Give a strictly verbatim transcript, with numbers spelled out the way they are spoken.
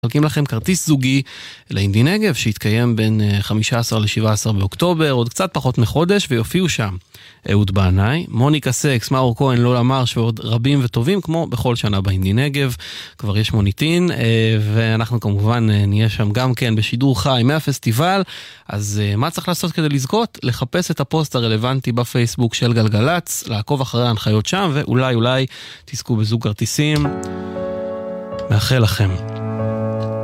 מחלקים לכם כרטיס זוגי לאינדי נגב שיתקיים בין חמישה עשר ל-שבעה עשר באוקטובר, עוד קצת פחות מחודש, ויופיעו שם אהוד בנאי, מוניקה סקס, מאור כהן, לולה מרש ועוד רבים וטובים כמו בכל שנה באינדי נגב. כבר יש מוניטין, ואנחנו כמובן נהיה שם גם כן בשידור חי מהפסטיבל. אז מה צריך לעשות כדי לזכות? לחפש את הפוסט הרלוונטי בפייסבוק של גלגלץ, לעקוב אחרי ההנחיות שם, ואולי אולי תזכו בזוג כרטיסים. מאחל לכם